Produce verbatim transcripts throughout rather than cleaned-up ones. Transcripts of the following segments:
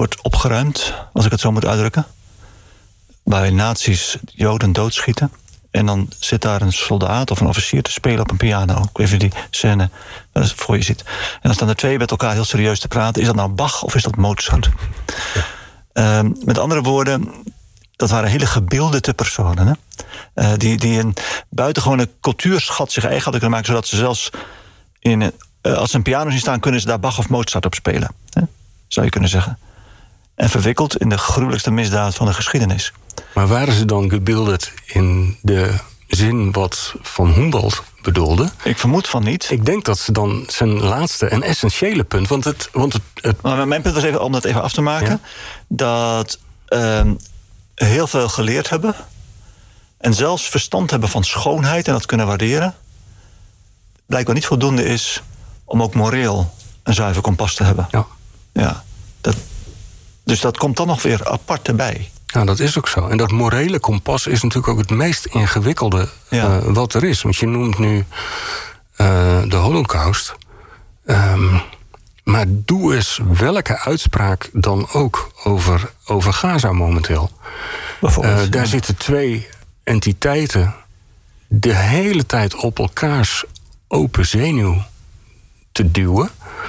wordt opgeruimd, als ik het zo moet uitdrukken. Waarbij nazi's Joden doodschieten. En dan zit daar een soldaat of een officier te spelen op een piano. Ik weet niet of je die scène dat voor je ziet. En dan staan er twee met elkaar heel serieus te praten. Is dat nou Bach of is dat Mozart? Ja. Um, met andere woorden, dat waren hele gebilderde personen. Hè? Uh, die, die een buitengewone cultuurschat zich eigen hadden kunnen maken, zodat ze zelfs in, uh, als ze een piano zien staan, kunnen ze daar Bach of Mozart op spelen. Hè? Zou je kunnen zeggen. En verwikkeld in de gruwelijkste misdaad van de geschiedenis. Maar waren ze dan gebilderd in de zin wat Van Humboldt bedoelde? Ik vermoed van niet. Ik denk dat ze dan zijn laatste en essentiële punt... Want het, want het, het... Maar mijn punt was even, om dat even af te maken... Ja? Dat uh, heel veel geleerd hebben... en zelfs verstand hebben van schoonheid en dat kunnen waarderen... blijkbaar niet voldoende is om ook moreel een zuiver kompas te hebben. Ja. Ja, dat, dus dat komt dan nog weer apart erbij. Ja, dat is ook zo. En dat morele kompas is natuurlijk ook het meest ingewikkelde ja. uh, wat er is. Want je noemt nu uh, de Holocaust. Um, maar doe eens welke uitspraak dan ook over, over Gaza momenteel. Uh, daar ja. zitten twee entiteiten de hele tijd op elkaars open zenuw te duwen...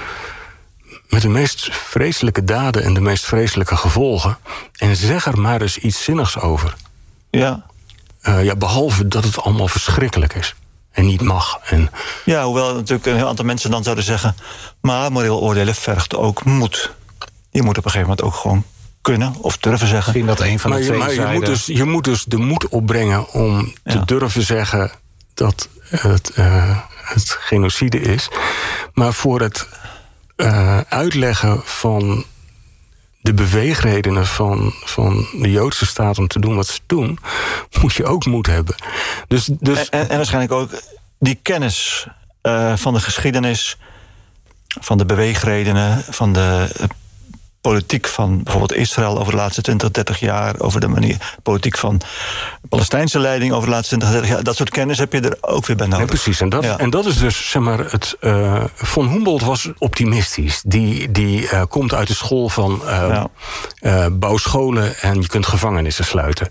met de meest vreselijke daden en de meest vreselijke gevolgen. En zeg er maar eens iets zinnigs over. Ja. Uh, ja, behalve dat het allemaal verschrikkelijk is. En niet mag. En... Ja, hoewel natuurlijk een heel aantal mensen dan zouden zeggen... maar moreel oordelen vergt ook moed. Je moet op een gegeven moment ook gewoon kunnen of durven zeggen. Misschien dat een van de maar twee je, maar je, zijden... moet dus, je moet dus de moed opbrengen om ja. te durven zeggen... dat het, uh, het genocide is. Maar voor het... Uh, uitleggen van de beweegredenen van, van de Joodse staat om te doen wat ze doen, moet je ook moed hebben. Dus, dus... En, en, en waarschijnlijk ook die kennis uh, van de geschiedenis, van de beweegredenen, van de uh, politiek van bijvoorbeeld Israël over de laatste twintig, dertig jaar, over de manier politiek van de Palestijnse leiding over de laatste twintig, dertig jaar. Dat soort kennis heb je er ook weer bij nodig. Ja, precies. En dat, ja. en dat is dus, zeg maar, het. Uh, Von Humboldt was optimistisch. Die, die uh, komt uit de school van uh, ja. uh, bouw scholen en je kunt gevangenissen sluiten.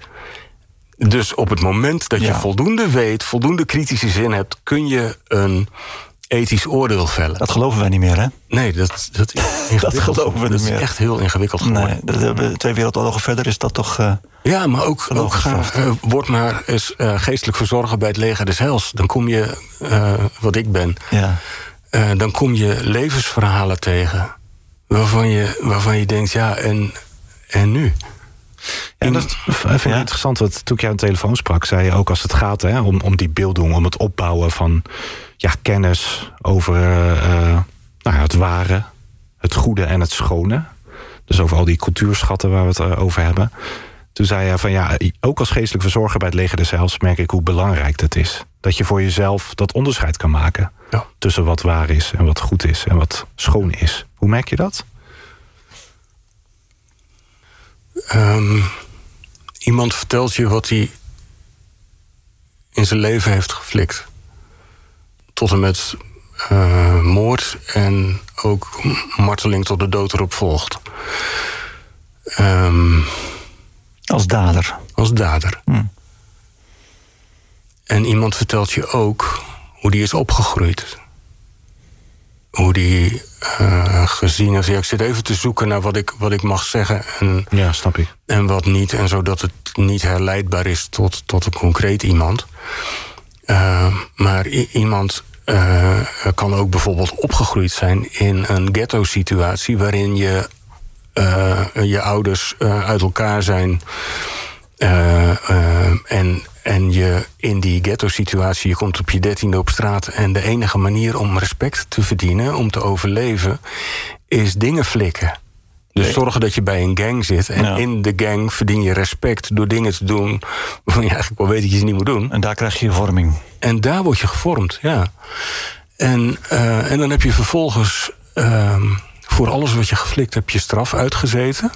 Dus op het moment dat je ja. voldoende weet, voldoende kritische zin hebt, kun je een ethisch oordeel vellen. Dat geloven wij niet meer, hè? Nee, dat, dat is dat geloven we niet meer. Dat is echt heel ingewikkeld geworden. Nee, de, de twee wereldoorlogen verder is dat toch... Uh, ja, maar ook, ook ga, uh, word maar eens uh, geestelijk verzorger bij het leger des heils. Dan kom je, uh, wat ik ben... Ja. Uh, dan kom je levensverhalen tegen... waarvan je, waarvan je denkt, ja, en, en nu? Ja, dat vind ik ja. interessant. Want toen ik jou aan de telefoon sprak, zei je ook als het gaat hè, om, om die beelddoen, om het opbouwen van ja, kennis over uh, nou ja, het ware, het goede en het schone. Dus over al die cultuurschatten waar we het uh, over hebben. Toen zei je van ja, ook als geestelijk verzorger bij het leger des heils merk ik hoe belangrijk dat is. Dat je voor jezelf dat onderscheid kan maken ja. tussen wat waar is en wat goed is en wat schoon is. Hoe merk je dat? Um, iemand vertelt je wat hij in zijn leven heeft geflikt. Tot en met uh, moord en ook marteling tot de dood erop volgt. Um, als dader. Als dader. Hmm. En iemand vertelt je ook hoe die is opgegroeid. Hoe die uh, gezien heeft. Ja, ik zit even te zoeken naar wat ik, wat ik mag zeggen. En, ja, snap ik. En wat niet. En zodat het niet herleidbaar is tot, tot een concreet iemand. Uh, maar i- iemand uh, kan ook bijvoorbeeld opgegroeid zijn in een ghetto-situatie waarin je, uh, je ouders uh, uit elkaar zijn. Uh, uh, en, en je in die ghetto-situatie, je komt op je dertiende op straat en de enige manier om respect te verdienen, om te overleven, is dingen flikken. Dus nee. zorgen dat je bij een gang zit. En ja. in de gang verdien je respect door dingen te doen waarvan je eigenlijk wel weet dat je ze niet moet doen. En daar krijg je vorming. En daar word je gevormd, ja. En, uh, en dan heb je vervolgens uh, voor alles wat je geflikt hebt je straf uitgezeten.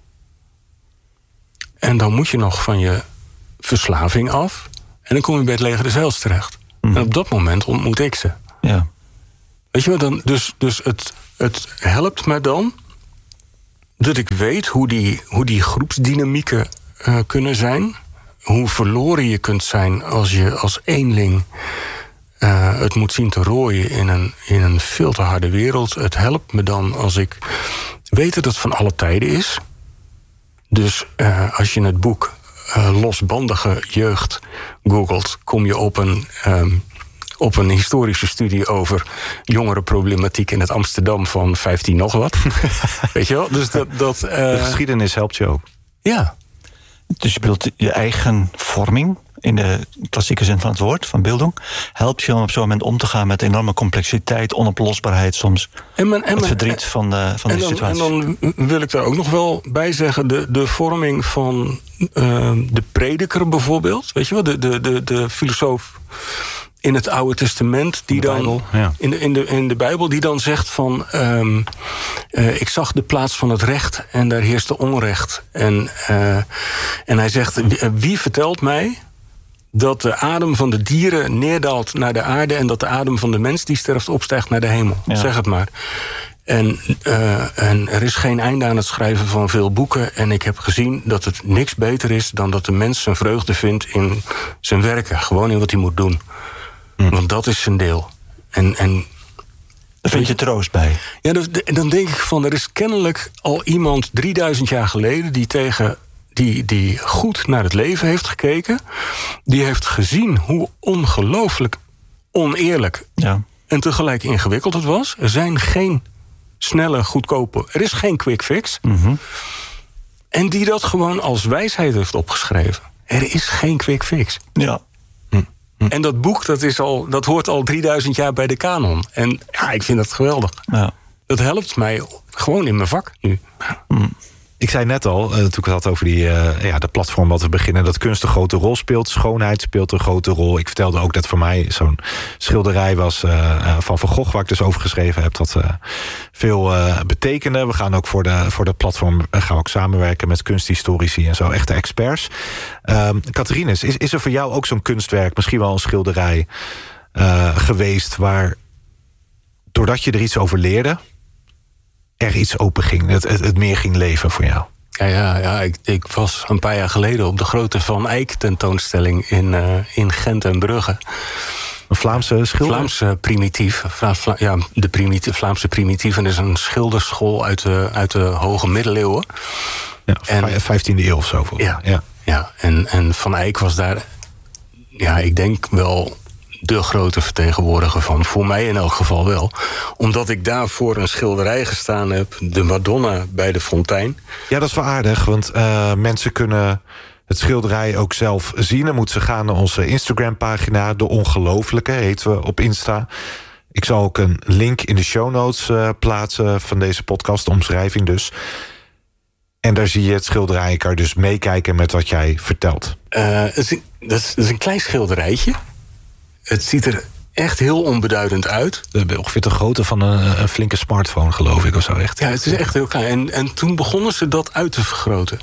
En dan moet je nog van je verslaving af. En dan kom je bij het leger des heils terecht. Mm. En op dat moment ontmoet ik ze. Ja. Weet je wat dan? Dus, dus het, het helpt me dan dat ik weet hoe die, hoe die groepsdynamieken uh, kunnen zijn. Hoe verloren je kunt zijn als je als eenling uh, het moet zien te rooien in een, in een veel te harde wereld. Het helpt me dan als ik weet dat het van alle tijden is. Dus uh, als je het boek uh, Losbandige jeugd googelt, kom je op een, um, op een historische studie over jongerenproblematiek in het Amsterdam van vijftien nog wat. Weet je wel? Dus dat, dat, uh, de geschiedenis helpt je ook. Ja. Dus je bedoelt je eigen vorming, in de klassieke zin van het woord, van bildung, helpt je om op zo'n moment om te gaan met enorme complexiteit, onoplosbaarheid soms, en men, en het men, verdriet van de, van en de dan, situatie. En dan wil ik daar ook nog wel bij zeggen, de, de vorming van uh, de prediker bijvoorbeeld, weet je wel, de, de, de, de filosoof in het Oude Testament, die de dan Bijbel, ja. in, de, in, de, in de Bijbel, die dan zegt van um, uh, ik zag de plaats van het recht en daar heerste onrecht. En, uh, en hij zegt, wie, wie vertelt mij dat de adem van de dieren neerdaalt naar de aarde en dat de adem van de mens die sterft opstijgt naar de hemel? Ja. Zeg het maar. En, uh, en er is geen einde aan het schrijven van veel boeken. En ik heb gezien dat het niks beter is dan dat de mens zijn vreugde vindt in zijn werken. Gewoon in wat hij moet doen. Hm. Want dat is zijn deel. En, en daar vind je troost bij. Ja, dan denk ik van, er is kennelijk al iemand drieduizend jaar geleden die tegen die, die goed naar het leven heeft gekeken. Die heeft gezien hoe ongelooflijk oneerlijk ja. en tegelijk ingewikkeld het was. Er zijn geen snelle, goedkope, er is geen quick fix. Mm-hmm. En die dat gewoon als wijsheid heeft opgeschreven. Er is geen quick fix. Ja. En dat boek, dat, is al, dat hoort al drieduizend jaar bij de kanon. En ja, ik vind dat geweldig. Ja. Dat helpt mij gewoon in mijn vak nu. Mm. Ik zei net al, uh, toen ik het had over die, uh, ja, de platform wat we beginnen, dat kunst een grote rol speelt. Schoonheid speelt een grote rol. Ik vertelde ook dat voor mij zo'n schilderij was uh, uh, van Van Gogh, waar ik dus over geschreven heb, dat uh, veel uh, betekende. We gaan ook voor de, voor de platform uh, gaan we ook samenwerken met kunsthistorici en zo, echte experts. Uh, Catharines, is, is er voor jou ook zo'n kunstwerk, misschien wel een schilderij uh, geweest, waar, doordat je er iets over leerde, er iets open ging, het, het, het meer ging leven voor jou? Ja, ja, ja ik, ik was een paar jaar geleden op de grote Van Eyck tentoonstelling in, uh, in Gent en Brugge. Een Vlaamse schilder? Vlaamse primitief. Vla, Vla, ja, de primitief, Vlaamse primitief. En dat is een schilderschool uit de, uit de hoge middeleeuwen. Ja, en, vijftiende eeuw of zo. Ja, ja, ja. En, en Van Eyck was daar, ja, ik denk wel de grote vertegenwoordiger van. Voor mij in elk geval wel. Omdat ik daar voor een schilderij gestaan heb. De Madonna bij de fontein. Ja, dat is wel aardig. Want uh, mensen kunnen het schilderij ook zelf zien. Dan moeten ze gaan naar onze Instagram-pagina. De Ongelooflijke heten we op Insta. Ik zal ook een link in de show notes uh, plaatsen van deze podcast. De omschrijving dus. En daar zie je het schilderij. Ik kan dus meekijken met wat jij vertelt. Uh, het is een, dat, is, dat is een klein schilderijtje. Het ziet er echt heel onbeduidend uit. Ongeveer de grootte van een, een flinke smartphone, geloof ik, of zo. Echt. Ja, het is echt heel klein. En, en toen begonnen ze dat uit te vergroten.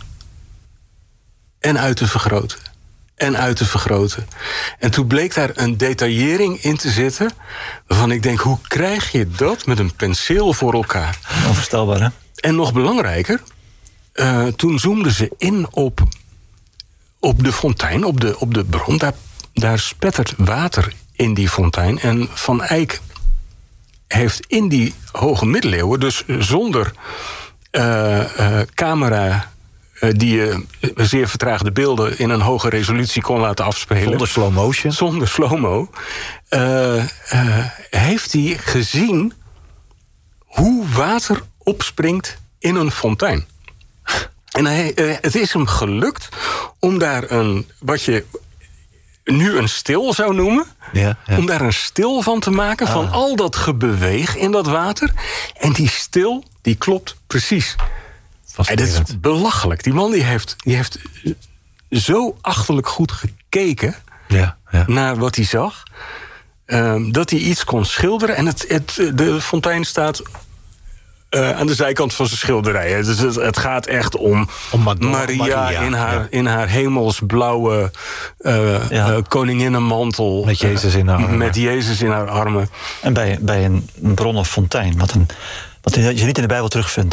En uit te vergroten. En uit te vergroten. En toen bleek daar een detaillering in te zitten, waarvan ik denk, hoe krijg je dat met een penseel voor elkaar? Onvoorstelbaar, hè? En nog belangrijker, uh, toen zoomden ze in op, op de fontein, op de, op de bron. Daar Daar spettert water in die fontein. En Van Eyck heeft in die hoge middeleeuwen, dus zonder uh, uh, camera uh, die je uh, zeer vertraagde beelden in een hoge resolutie kon laten afspelen. Zonder slow motion. Zonder slow-mo. Uh, uh, heeft hij gezien hoe water opspringt in een fontein. En hij, uh, het is hem gelukt om daar een, wat je nu een stil zou noemen, ja, ja. om daar een stil van te maken ah. van al dat gebeweeg in dat water. En die stil, die klopt precies. En dat is belachelijk. Die man die heeft, die heeft zo achterlijk goed gekeken ja, ja. naar wat hij zag, um, dat hij iets kon schilderen. En het, het, de fontein staat Uh, aan de zijkant van zijn schilderijen. Dus het, het gaat echt om, om Madonna, Maria, Maria in haar, ja. in haar hemelsblauwe uh, ja. uh, koninginnenmantel. Met Jezus in haar armen. Met Jezus in haar armen. En bij, bij een, een bron of fontein, wat, een, wat je niet in de Bijbel terugvindt, hè?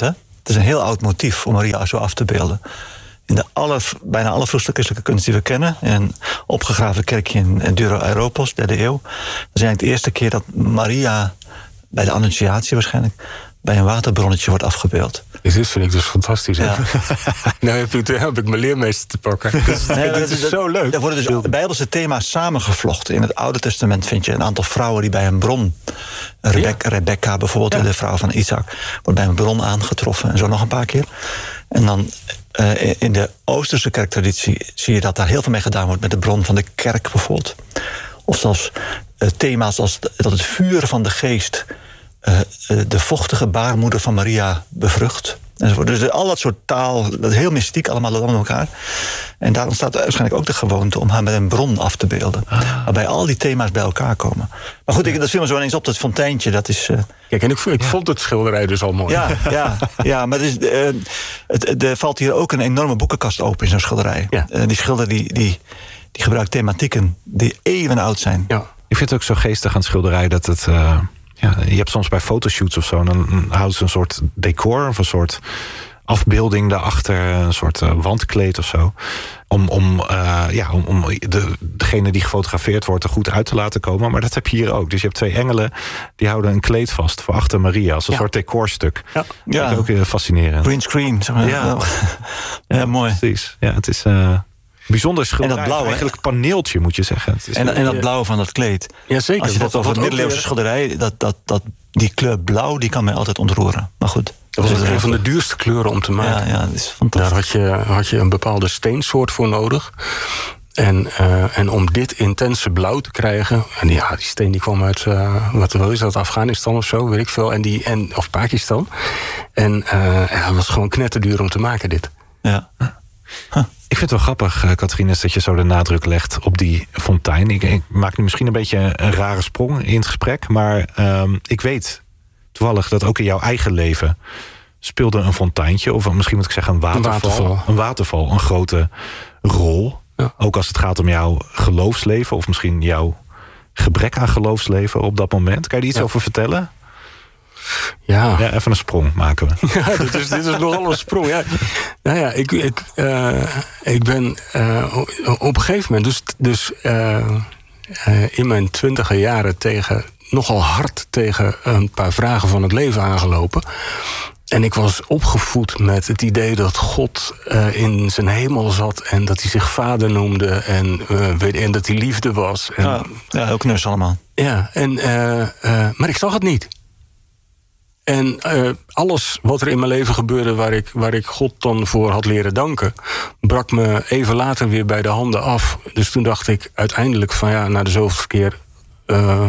Het is een heel oud motief om Maria zo af te beelden. In de aller, bijna alle vroegste christelijke kunst die we kennen, in een opgegraven kerkje in Dura-Europos, derde eeuw, dat is eigenlijk de eerste keer dat Maria bij de Annunciatie waarschijnlijk bij een waterbronnetje wordt afgebeeld. Dit vind ik dus fantastisch. Ja. nou heb ik, heb ik mijn leermeester te pakken. Dus, nee, dit is, is zo leuk. Er worden dus bijbelse thema's samengevlochten. In het Oude Testament vind je een aantal vrouwen die bij een bron, Rebecca, ja. Rebecca bijvoorbeeld, ja. de vrouw van Isaac, wordt bij een bron aangetroffen en zo nog een paar keer. En dan uh, in de Oosterse kerktraditie zie je dat daar heel veel mee gedaan wordt met de bron van de kerk bijvoorbeeld. Of zelfs uh, thema's als dat het vuur van de geest Uh, uh, de vochtige baarmoeder van Maria bevrucht. Enzovoort. Dus al dat soort taal, dat is heel mystiek allemaal met elkaar. En daar ontstaat waarschijnlijk ook de gewoonte om haar met een bron af te beelden. Ah. Waarbij al die thema's bij elkaar komen. Maar goed, ik, dat viel me zo ineens op, dat fonteintje. Dat is, uh, Kijk, en ik, ik ja. vond het schilderij dus al mooi. Ja, ja, ja maar er, is, uh, het, er valt hier ook een enorme boekenkast open in zo'n schilderij. Ja. Uh, die schilder die, die, die gebruikt thematieken die eeuwen oud zijn. Ja. Ik vind het ook zo geestig aan het schilderij dat het... Uh... Ja, je hebt soms bij fotoshoots of zo, dan houden ze een soort decor of een soort afbeelding daarachter, een soort uh, wandkleed of zo. Om, om, uh, ja, om, om de, degene die gefotografeerd wordt er goed uit te laten komen. Maar dat heb je hier ook. Dus je hebt twee engelen die houden een kleed vast voor achter Maria als een ja. soort decorstuk. Ja, ja. Dat is ook uh, fascinerend. Green screen, zeg maar. Ja, ja, ja mooi. Precies. Ja, het is... Uh, bijzonder schilderij. En dat blauw, eigenlijk paneeltje, moet je zeggen. Het is en, en dat blauw van dat kleed. Ja, zeker. Als je dat over het middeleeuwse schilderij, dat, dat, dat, die kleur blauw, die kan mij altijd ontroeren. Maar goed. Dat was een van de duurste kleuren om te maken. Ja, ja, dat is fantastisch. Daar had je, had je een bepaalde steensoort voor nodig. En, uh, en om dit intense blauw te krijgen... En ja, die steen die kwam uit, uh, wat wel is dat, Afghanistan of zo, weet ik veel. En die, en, of Pakistan. En uh, ja, het was gewoon knetterduur om te maken, dit. Ja. Huh. Ik vind het wel grappig, uh, Catharines, dat je zo de nadruk legt op die fontein. Ik, ik maak nu misschien een beetje een rare sprong in het gesprek... maar um, ik weet toevallig dat ook in jouw eigen leven... speelde een fonteintje, of misschien moet ik zeggen een waterval... een waterval, een, waterval, een grote rol. Ja. Ook als het gaat om jouw geloofsleven... of misschien jouw gebrek aan geloofsleven op dat moment. Kan je er iets ja. over vertellen? Ja. ja, even een sprong maken we. Ja, dit is, dit is nogal een sprong. Ja. Nou ja, ik, ik, uh, ik ben uh, op een gegeven moment... dus, dus uh, uh, in mijn twintiger jaren tegen, nogal hard tegen een paar vragen van het leven aangelopen. En ik was opgevoed met het idee dat God uh, in zijn hemel zat... en dat hij zich vader noemde en, uh, en dat hij liefde was. En, ja, ja, heel knus allemaal. Ja, en, uh, uh, maar ik zag het niet. En uh, alles wat er in mijn leven gebeurde... Waar ik, waar ik God dan voor had leren danken... brak me even later weer bij de handen af. Dus toen dacht ik uiteindelijk van ja, na de zoveelste keer... Uh,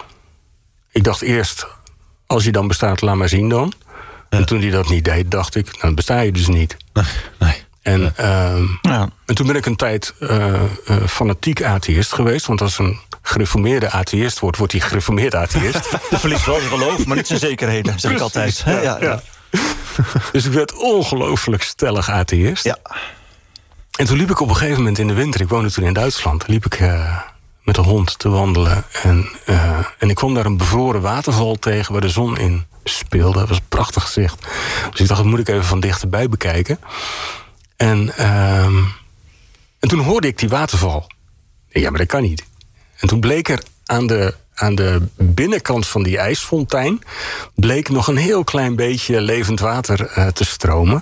ik dacht eerst, als je dan bestaat, laat maar zien dan. Ja. En toen hij dat niet deed, dacht ik, nou, dan besta je dus niet. Nee. nee. En, uh, ja. en toen ben ik een tijd uh, uh, fanatiek atheïst geweest. Want als een gereformeerde atheïst wordt, wordt hij gereformeerd atheïst. De verliest wel zijn geloof, maar niet zijn zekerheden, zeg ik altijd. Ja, ja, ja. Dus ik werd ongelooflijk stellig atheïst. Ja. En toen liep ik op een gegeven moment in de winter... ik woonde toen in Duitsland, liep ik uh, met een hond te wandelen. En, uh, en ik kwam daar een bevroren waterval tegen waar de zon in speelde. Dat was een prachtig gezicht. Dus ik dacht, dat moet ik even van dichterbij bekijken. En, uh, en toen hoorde ik die waterval. Ja, maar dat kan niet. En toen bleek er aan de, aan de binnenkant van die ijsfontein... bleek nog een heel klein beetje levend water uh, te stromen.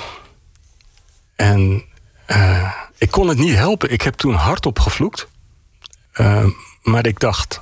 En uh, ik kon het niet helpen. Ik heb toen hardop gevloekt. Uh, maar ik dacht...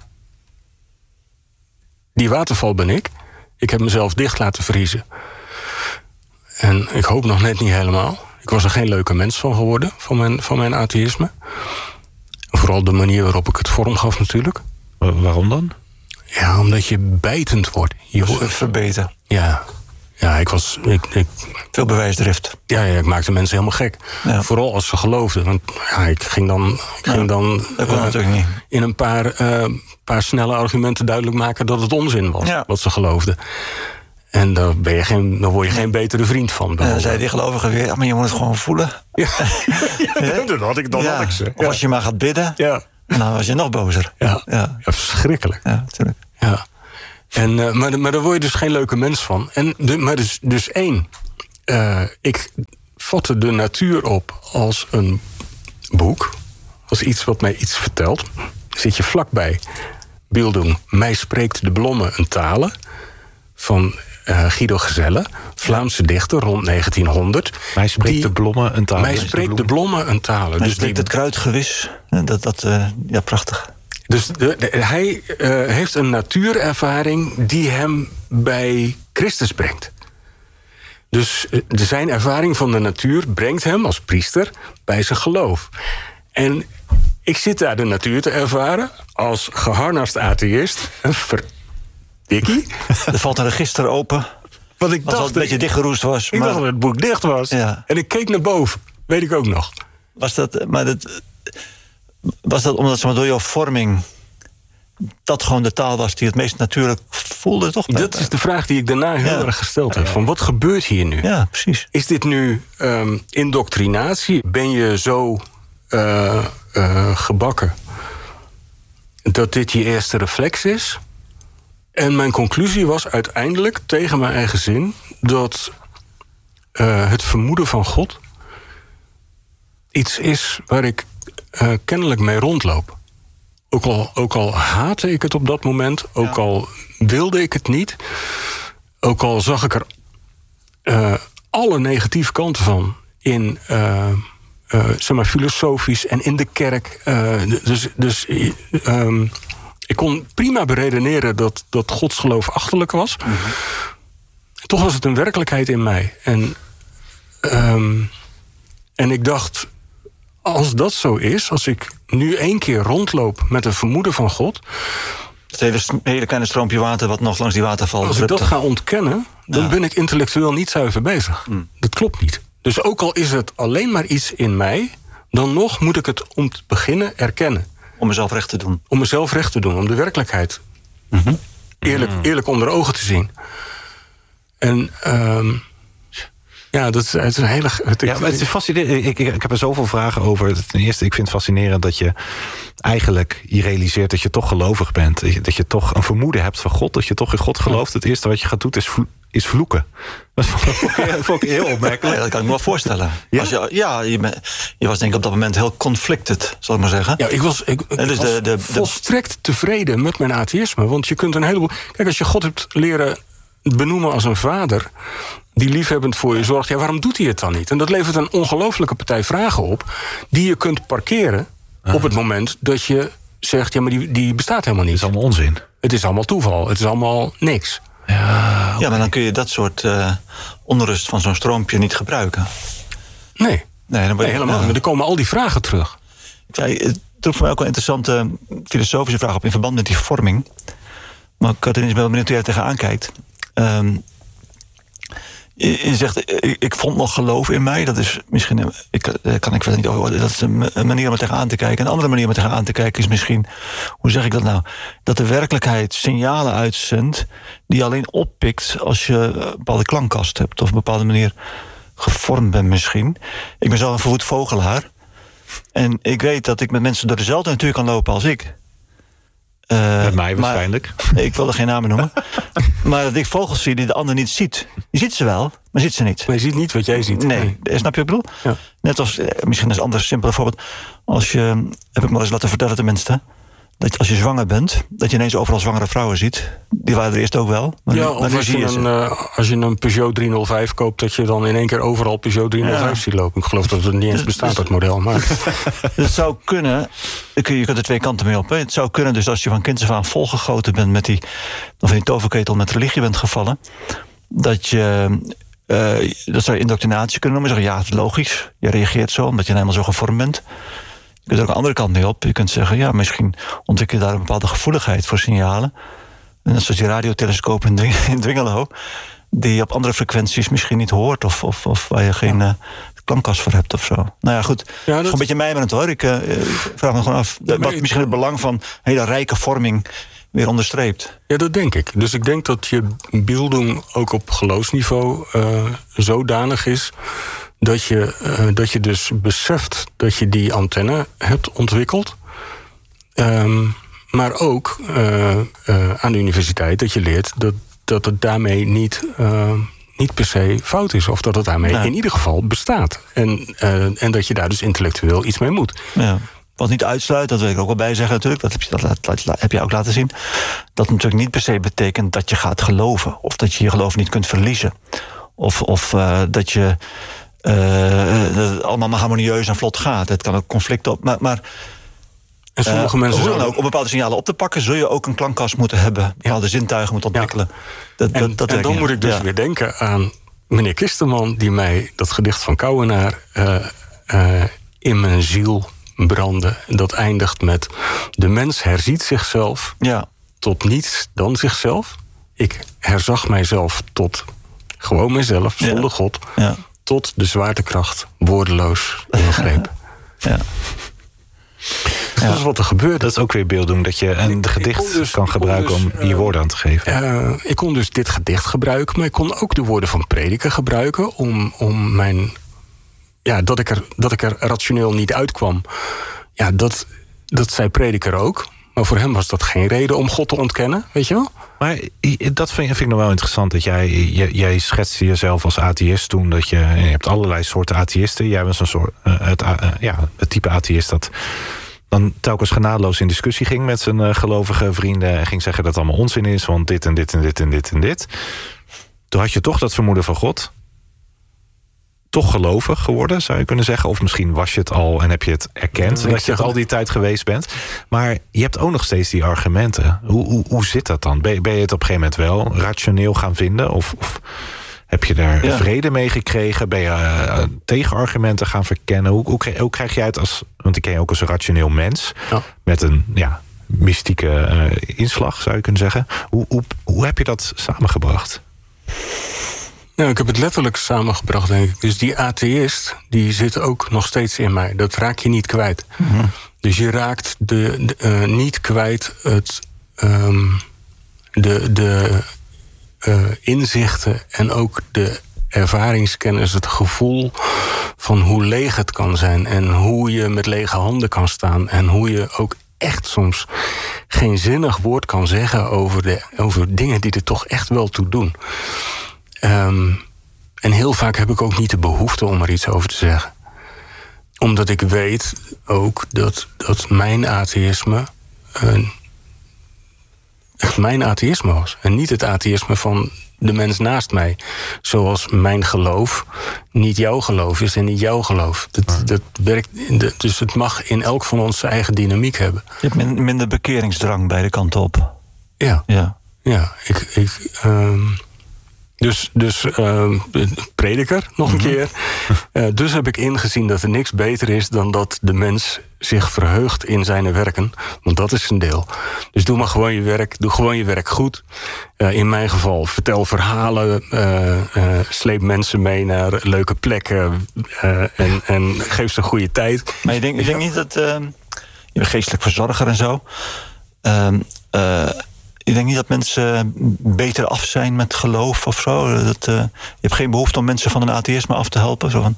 die waterval ben ik. Ik heb mezelf dicht laten vriezen. En ik hoop nog net niet helemaal. Ik was er geen leuke mens van geworden, van mijn, van mijn atheïsme. Vooral de manier waarop ik het vorm gaf natuurlijk. Waarom dan? Ja, omdat je bijtend wordt. Je wordt verbeten. Ja, ja ik was... Ik, ik, Veel bewijsdrift. Ja, ja, ik maakte mensen helemaal gek. Ja. Vooral als ze geloofden. Want ja, ik ging dan, ik ging ja, dan dat kon uh, natuurlijk niet. in een paar, uh, paar snelle argumenten duidelijk maken... dat het onzin was, ja. wat ze geloofden. En daar, ben je geen, daar word je geen betere vriend van. En dan zei die gelovige weer, ja, maar je moet het gewoon voelen. Ja, ja dan had ik, dan ja. had ik ze. Ja. Of als je maar gaat bidden, ja. dan was je nog bozer. Ja, ja. ja verschrikkelijk. Ja, natuurlijk. Ja. En, uh, maar, maar daar word je dus geen leuke mens van. En de, maar dus, dus één, uh, ik vatte de natuur op als een boek. Als iets wat mij iets vertelt. Zit je vlakbij Bildung, Mij spreekt de bloemen een talen. Van uh, Guido Gezelle, Vlaamse dichter rond negentienhonderd. Mij spreekt die, de bloemen een talen. Mij spreekt de bloemen een talen. Mij dus spreekt die, het kruidgewis. Dat, dat, uh, ja, prachtig. Dus de, de, hij uh, heeft een natuurervaring die hem bij Christus brengt. Dus uh, zijn ervaring van de natuur brengt hem als priester bij zijn geloof. En ik zit daar de natuur te ervaren als geharnast atheïst. Verdikkie. Er valt een register open. Want ik dacht dat het een beetje dichtgeroest was. Ik maar... dacht dat het boek dicht was. Ja. En ik keek naar boven. Weet ik ook nog. Was dat, maar dat, was dat omdat, zeg maar, door jouw vorming dat gewoon de taal was die het meest natuurlijk voelde, toch? Dat is de vraag die ik daarna heel ja. erg gesteld heb. Van wat gebeurt hier nu? Ja, precies. Is dit nu um, indoctrinatie? Ben je zo uh, uh, gebakken dat dit je eerste reflex is? En mijn conclusie was uiteindelijk, tegen mijn eigen zin, dat uh, het vermoeden van God iets is waar ik uh, kennelijk mee rondloop. Ook al, ook al haatte ik het op dat moment, ook ja. al wilde ik het niet, ook al zag ik er uh, alle negatieve kanten van in, uh, uh, zeg maar, filosofisch en in de kerk. Uh, dus dus um, ik kon prima beredeneren dat, dat godsgeloof achterlijk was. Mm-hmm. Toch was het een werkelijkheid in mij. En, um, en ik dacht, als dat zo is, als ik nu één keer rondloop met een vermoeden van God, het hele, hele kleine stroompje water wat nog langs die waterval als drupte. ik dat ga ontkennen, dan ja. ben ik intellectueel niet zuiver bezig. Mm. Dat klopt niet. Dus ook al is het alleen maar iets in mij, dan nog moet ik het om te beginnen erkennen. Om mezelf recht te doen. Om mezelf recht te doen, om de werkelijkheid mm-hmm. eerlijk, eerlijk onder ogen te zien. En um, ja, dat is, het is een hele... Het, ja, maar het is fascinerend. Ik, ik, ik heb er zoveel vragen over. Ten eerste, ik vind het fascinerend dat je eigenlijk je realiseert dat je toch gelovig bent. Dat je, dat je toch een vermoeden hebt van God. Dat je toch in God gelooft. Het eerste wat je gaat doen is, vlo- is vloeken. Dat vond ik heel opmerkelijk. Ja, dat kan ik me wel voorstellen. Ja, Als je, ja je, ben, je was denk ik op dat moment heel conflicted, zal ik maar zeggen. Ja, ik was, ik, ik dus was de, de, volstrekt tevreden met mijn atheïsme. Want je kunt een heleboel... Kijk, als je God hebt leren benoemen als een vader die liefhebbend voor je zorgt, ja, waarom doet hij het dan niet? En dat levert een ongelofelijke partij vragen op die je kunt parkeren ah. op het moment dat je zegt, ja, maar die, die bestaat helemaal niet. Het is allemaal onzin. Het is allemaal toeval. Het is allemaal niks. Ja, okay. ja maar dan kun je dat soort uh, onrust van zo'n stroompje niet gebruiken. Nee, nee, dan nee je, helemaal. Ja. Maar er komen al die vragen terug. Ja, het roept voor mij ook wel interessante filosofische vraag op in verband met die vorming. Maar ik had er eens wel benieuwd hoe jij tegenaan kijkt. Um, Je zegt, ik vond nog geloof in mij. Dat is misschien, ik, kan ik verder niet over. Dat is een manier om er tegenaan te kijken. Een andere manier om er tegenaan te kijken is misschien, hoe zeg ik dat nou? Dat de werkelijkheid signalen uitzendt die je alleen oppikt als je een bepaalde klankkast hebt of op een bepaalde manier gevormd bent misschien. Ik ben zelf een verwoed vogelaar. En ik weet dat ik met mensen door dezelfde natuur kan lopen als ik. Uh, Met mij waarschijnlijk. Maar, ik wil er geen namen noemen. Maar dat ik vogels zie die de ander niet ziet. Je ziet ze wel, maar ziet ze niet. Maar je ziet niet wat jij ziet. Nee, nee. Snap je wat ik bedoel? Ja. Net als, misschien een ander simpel voorbeeld. Als je, heb ik me eens laten vertellen tenminste, dat als je zwanger bent, dat je ineens overal zwangere vrouwen ziet. Die waren er eerst ook wel. Maar ja, nu, of maar als, je je een, uh, als je een Peugeot driehonderdvijf koopt, dat je dan in één keer overal Peugeot driehonderdvijf ja. ziet lopen. Ik geloof dat het niet eens dus, bestaat, dus, dat model. Maar het zou kunnen, je kunt er twee kanten mee op. Hè. Het zou kunnen dus als je van kinds af aan volgegoten bent met die, of in die toverketel met religie bent gevallen, dat je, uh, dat zou je indoctrinatie kunnen noemen. Zeggen, ja, het is logisch. Je reageert zo, omdat je helemaal zo gevormd bent. Je kunt er ook een andere kant mee op. Je kunt zeggen, ja, misschien ontwikkel je daar een bepaalde gevoeligheid voor signalen. En dat is zoals die radiotelescoop in, Dwing- in Dwingelo, die je op andere frequenties misschien niet hoort, of, of, of waar je geen uh, klankkast voor hebt of zo. Nou ja, goed. Ja, dat is gewoon een beetje mijmerend hoor. Ik, uh, ik vraag me gewoon af. Ja, wat ik... misschien het belang van hele rijke vorming weer onderstreept. Ja, dat denk ik. Dus ik denk dat je Bildung ook op geloofsniveau uh, zodanig is dat je, uh, dat je dus beseft dat je die antenne hebt ontwikkeld. Um, maar ook uh, uh, aan de universiteit dat je leert dat, dat het daarmee niet, uh, niet per se fout is. Of dat het daarmee nee. in ieder geval bestaat. En, uh, en dat je daar dus intellectueel iets mee moet. Ja. Wat niet uitsluit, dat wil ik ook wel bij zeggen natuurlijk. Dat heb je, dat, dat, dat heb je ook laten zien. Dat natuurlijk niet per se betekent dat je gaat geloven. Of dat je je geloof niet kunt verliezen. Of, of uh, dat je uh, dat het allemaal maar harmonieus en vlot gaat. Het kan ook conflicten op. Maar, maar en sommige uh, mensen hoe dan ook, om bepaalde signalen op te pakken, zul je ook een klankkast moeten hebben. Bepaalde ja. zintuigen moeten ontwikkelen. Ja. Dat, en, dat, dat en dan moet ik dus ja. weer denken aan meneer Kisterman, die mij dat gedicht van Kouwenaar uh, uh, in mijn ziel brandde. Dat eindigt met: de mens herziet zichzelf ja. tot niets dan zichzelf. Ik herzag mijzelf tot gewoon mijzelf, zonder ja. God. Ja. Tot de zwaartekracht woordeloos ingreep. Ja. Dus dat is wat er gebeurt. Dat is ook weer beelddoen, dat je een ik, gedicht ik dus, kan gebruiken dus, om je woorden aan te geven. Uh, ik kon dus dit gedicht gebruiken, maar ik kon ook de woorden van Prediker gebruiken om, om mijn... Ja, dat ik, er, dat ik er rationeel niet uitkwam. Ja, dat, dat zei Prediker ook. Maar voor hem was dat geen reden om God te ontkennen, weet je wel? Maar dat vind, vind ik nog wel interessant. Dat jij, jij, jij schetste jezelf als atheïst toen. Dat je, je hebt allerlei soorten atheïsten. Jij was een soort, uh, het, uh, ja, het type atheïst dat dan telkens genadeloos in discussie ging met zijn uh, gelovige vrienden. En ging zeggen dat het allemaal onzin is. Want dit en dit en dit en dit en dit. Toen had je toch dat vermoeden van God. Toch gelovig geworden, zou je kunnen zeggen. Of misschien was je het al en heb je het erkend, dat je het al die tijd geweest bent. Maar je hebt ook nog steeds die argumenten. Hoe, hoe, hoe zit dat dan? Ben, ben je het op een gegeven moment wel rationeel gaan vinden? Of, of heb je daar ja. vrede mee gekregen? Ben je uh, tegenargumenten gaan verkennen? Hoe, hoe, hoe krijg jij het als... Want ik ken je ook als een rationeel mens. Ja. Met een ja, mystieke uh, inslag, zou je kunnen zeggen. Hoe, hoe, hoe heb je dat samengebracht? Nou, ik heb het letterlijk samengebracht, denk ik. Dus die atheïst, die zit ook nog steeds in mij. Dat raak je niet kwijt. Mm-hmm. Dus je raakt de, de, uh, niet kwijt het, um, de, de uh, inzichten en ook de ervaringskennis, het gevoel van hoe leeg het kan zijn en hoe je met lege handen kan staan en hoe je ook echt soms geen zinnig woord kan zeggen over, de, over dingen die er toch echt wel toe doen. Um, en heel vaak heb ik ook niet de behoefte om er iets over te zeggen. Omdat ik weet ook dat, dat mijn atheïsme uh, echt mijn atheïsme was. En niet het atheïsme van de mens naast mij. Zoals mijn geloof niet jouw geloof is en niet jouw geloof. Dat, dat werkt, dus het mag in elk van ons zijn eigen dynamiek hebben. Je hebt minder bekeringsdrang beide kanten op. Ja, ja. ja ik... ik um, Dus, dus uh, Prediker, nog een mm-hmm. keer. Uh, dus heb ik ingezien dat er niks beter is dan dat de mens zich verheugt in zijn werken. Want dat is zijn deel. Dus doe maar gewoon je werk. Doe gewoon je werk goed. Uh, in mijn geval, vertel verhalen. Uh, uh, sleep mensen mee naar leuke plekken. Uh, en, en geef ze een goede tijd. Maar je denkt, je denkt niet dat... Uh, je bent geestelijk verzorger en zo. Uh, uh, Ik denk niet dat mensen beter af zijn met geloof of zo. Dat, uh, je hebt geen behoefte om mensen van een atheïsme af te helpen. Zo van,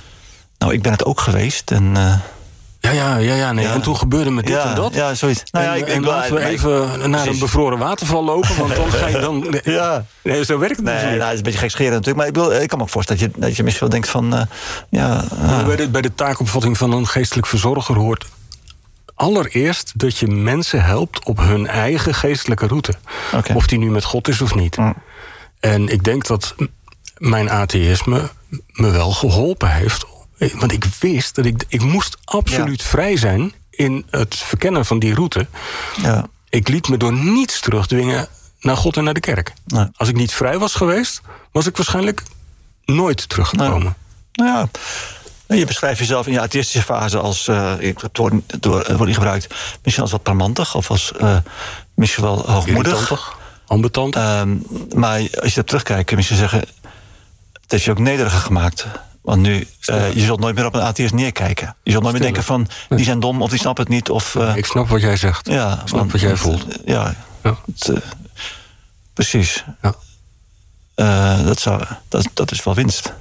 nou, ik ben het ook geweest. En, uh, ja, ja, ja, ja, nee. ja. En toen gebeurde me dit ja, en dat. Ja, zoiets. Nou, en ja, ik, en ik, laten we even ik, naar precies. een bevroren waterval lopen. Want dan ga je dan... ja. Nee, zo werkt het nee, dus nou, het is een beetje gekscherend natuurlijk. Maar ik, bedoel, ik kan me ook voorstellen dat je, dat je misschien wel denkt van... Uh, ja, uh. bij, de, bij de taakopvatting van een geestelijk verzorger hoort... allereerst dat je mensen helpt op hun eigen geestelijke route. Okay. Of die nu met God is of niet. Mm. En ik denk dat mijn atheïsme me wel geholpen heeft. Want ik wist dat ik... Ik moest absoluut ja. vrij zijn in het verkennen van die route. Ja. Ik liet me door niets terugdwingen naar God en naar de kerk. Nee. Als ik niet vrij was geweest, was ik waarschijnlijk nooit teruggekomen. Nou, nou ja... Je beschrijft jezelf in je atheïstische fase als... Uh, het wordt niet gebruikt... misschien als wat parmantig... of als uh, misschien wel hoogmoedig. Ambetant. Um, maar als je er terugkijkt... kun je misschien zeggen... het heeft je ook nederiger gemaakt. Want nu... Uh, je zult nooit meer op een atheïst neerkijken. Je zult nooit meer denken van... die zijn dom of die snappen het niet. Of, uh, ik snap wat jij zegt. Ja, ik snap want, wat jij voelt. Ja, ja. Het, uh, precies. Ja. Uh, dat, zou, dat, dat is wel winst.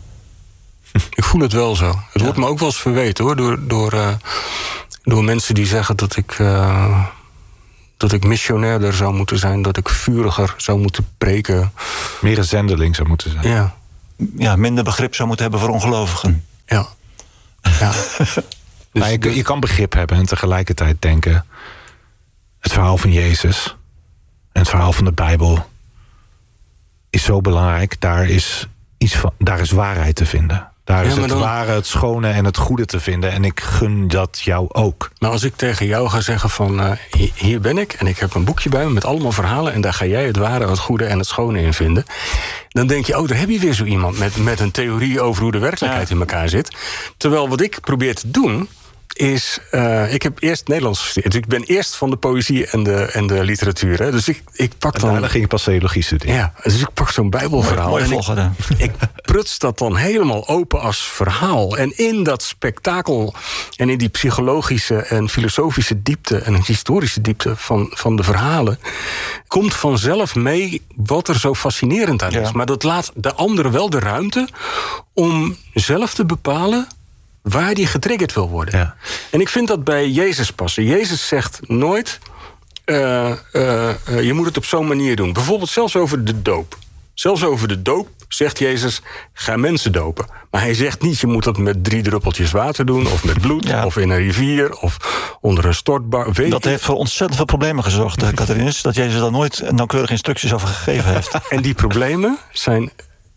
Ik voel het wel zo. Het ja. wordt me ook wel eens verweten, hoor. Door, door, uh, door mensen die zeggen dat ik... Uh, dat ik missionairder zou moeten zijn. Dat ik vuriger zou moeten preken. Meer een zendeling zou moeten zijn. Ja, ja, minder begrip zou moeten hebben voor ongelovigen. Ja. ja. Dus, nou, je, je kan begrip hebben en tegelijkertijd denken... het verhaal van Jezus en het verhaal van de Bijbel... is zo belangrijk. Daar is, iets van, daar is waarheid te vinden. Daar is ja, het dan... ware, het schone en het goede te vinden. En ik gun dat jou ook. Maar als ik tegen jou ga zeggen van... Uh, hier ben ik en ik heb een boekje bij me met allemaal verhalen... en daar ga jij het ware, het goede en het schone in vinden... dan denk je, oh, daar heb je weer zo iemand... met, met een theorie over hoe de werkelijkheid ja. in elkaar zit. Terwijl wat ik probeer te doen... is, uh, ik heb eerst Nederlands gestudeerd. Dus ik ben eerst van de poëzie en de, en de literatuur. Hè. Dus ik, ik pak en dan... daarna ging je pas theologie studeren. Ja, dus ik pak zo'n bijbelverhaal. Mooi, mooi en ik, ik pruts dat dan helemaal open als verhaal. En in dat spektakel en in die psychologische en filosofische diepte... en historische diepte van, van de verhalen... komt vanzelf mee wat er zo fascinerend aan is. Ja. Maar dat laat de ander wel de ruimte om zelf te bepalen... waar die getriggerd wil worden. Ja. En ik vind dat bij Jezus passen. Jezus zegt nooit... Uh, uh, uh, je moet het op zo'n manier doen. Bijvoorbeeld zelfs over de doop. Zelfs over de doop zegt Jezus... ga mensen dopen. Maar hij zegt niet... je moet dat met drie druppeltjes water doen... of met bloed, ja. of in een rivier... of onder een stortbar. Weet dat heeft voor ontzettend veel problemen gezorgd, uh, Catharinus... dat Jezus daar nooit nauwkeurige instructies over gegeven heeft. En die problemen zijn...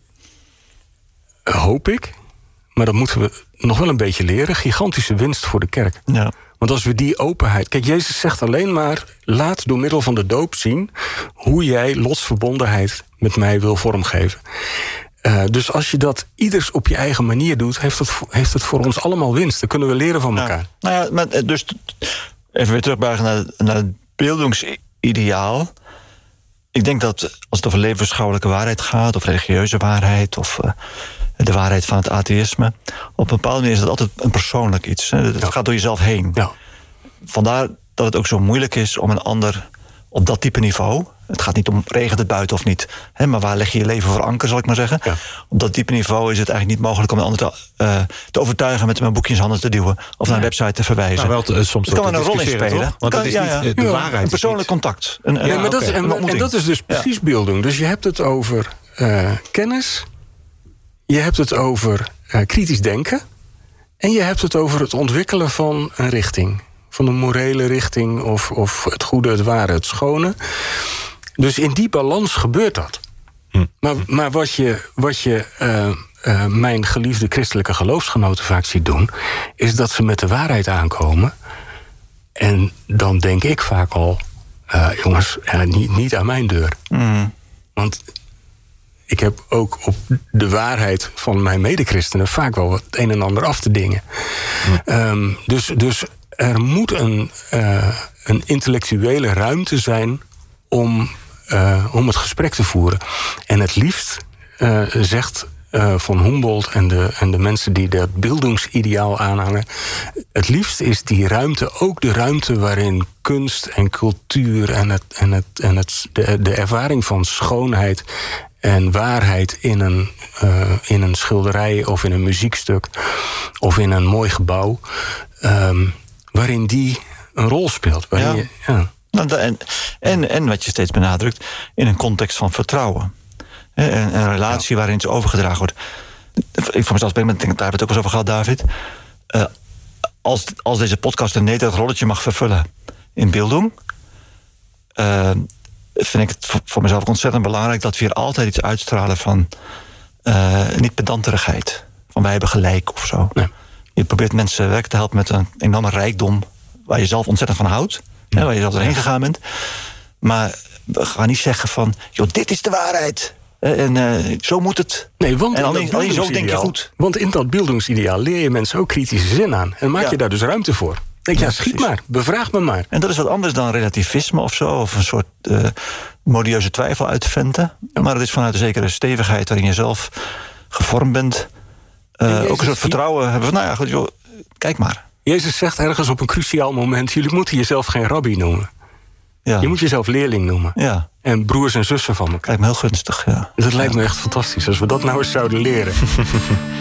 hoop ik... maar dat moeten we nog wel een beetje leren... gigantische winst voor de kerk. Ja. Want als we die openheid... Kijk, Jezus zegt alleen maar... laat door middel van de doop zien... hoe jij lotsverbondenheid met mij wil vormgeven. Uh, dus als je dat ieders op je eigen manier doet... heeft het, heeft het voor ons allemaal winst. Dan kunnen we leren van elkaar. Ja. Nou ja, maar dus even weer terugbuigen naar, naar het beeldingsideaal. Ik denk dat als het over levensbeschouwelijke waarheid gaat... of religieuze waarheid... of uh, de waarheid van het atheïsme... op een bepaalde manier is dat altijd een persoonlijk iets. Hè? Het ja. gaat door jezelf heen. Ja. Vandaar dat het ook zo moeilijk is om een ander op dat type niveau... het gaat niet om regent het buiten of niet... Hè, maar waar leg je je leven voor anker, zal ik maar zeggen. Ja. Op dat type niveau is het eigenlijk niet mogelijk om een ander te, uh, te overtuigen... met mijn boekje in zijn handen te duwen of naar een website te verwijzen. Nou, wel, uh, soms het kan er een rol in spelen. Want dat is ja, ja. niet, de waarheid een persoonlijk contact. Een, ja, maar dat okay. is, en, en dat is dus precies ja. beelding. Dus je hebt het over uh, kennis... je hebt het over uh, kritisch denken... en je hebt het over het ontwikkelen van een richting... van een morele richting of, of het goede, het ware, het schone. Dus in die balans gebeurt dat. Hm. Maar, maar wat je, wat je uh, uh, mijn geliefde christelijke geloofsgenoten vaak ziet doen... is dat ze met de waarheid aankomen... en dan denk ik vaak al... Uh, jongens, uh, niet, niet aan mijn deur. Hm. Want... ik heb ook op de waarheid van mijn medechristenen... vaak wel wat een en ander af te dingen. Ja. Um, dus, dus er moet een, uh, een intellectuele ruimte zijn... om, uh, om het gesprek te voeren. En het liefst, uh, zegt uh, Von Humboldt... En de, en de mensen die dat beeldingsideaal aanhangen... het liefst is die ruimte ook de ruimte waarin kunst en cultuur... en, het, en, het, en het, de, de ervaring van schoonheid... en waarheid in een, uh, in een schilderij of in een muziekstuk... of in een mooi gebouw... Um, waarin die een rol speelt. Waarin ja. Je, ja. En, en, en wat je steeds benadrukt... in een context van vertrouwen. Een, een relatie ja. waarin het overgedragen wordt. Ik voor mezelf ben, daar hebben we het ook eens over gehad, David. Uh, als, als deze podcast een nederig rolletje mag vervullen... in beelding... Uh, vind ik het voor mezelf ontzettend belangrijk... dat we hier altijd iets uitstralen van... Uh, niet pedanterigheid. Van wij hebben gelijk of zo. Nee. Je probeert mensen werk te helpen met een enorme rijkdom... waar je zelf ontzettend van houdt. Ja. Hè, waar je zelf doorheen gegaan bent. Maar we gaan niet zeggen van... joh, dit is de waarheid. En uh, zo moet het. Nee, want en alleen, alleen zo denk je goed. Want in dat beeldingsideaal leer je mensen ook kritische zin aan. En maak ja. je daar dus ruimte voor. Denk ja, ja schiet precies. maar, bevraag me maar. En dat is wat anders dan relativisme of zo... of een soort uh, modieuze twijfel uitventen. Ja. Maar het is vanuit een zekere stevigheid... waarin je zelf gevormd bent... Uh, ook een soort vertrouwen hebben van... nou ja, goed, joh, kijk maar. Jezus zegt ergens op een cruciaal moment... jullie moeten jezelf geen rabbi noemen. Ja. Je moet jezelf leerling noemen. Ja. En broers en zussen van elkaar. Lijkt me heel gunstig, ja. Dus dat lijkt ja. me echt fantastisch... als we dat nou eens zouden leren.